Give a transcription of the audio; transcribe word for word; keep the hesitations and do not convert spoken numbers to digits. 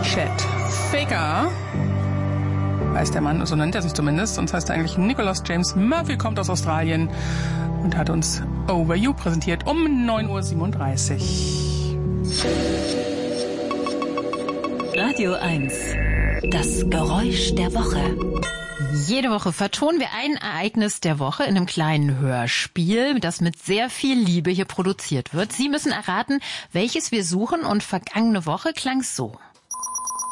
Chet Faker heißt der Mann, so nennt er sich zumindest, sonst heißt er eigentlich Nicholas James Murphy, kommt aus Australien und hat uns Over You präsentiert um neun Uhr siebenunddreißig. Radio eins, das Geräusch der Woche. Jede Woche vertonen wir ein Ereignis der Woche in einem kleinen Hörspiel, das mit sehr viel Liebe hier produziert wird. Sie müssen erraten, welches wir suchen, und vergangene Woche klang es so.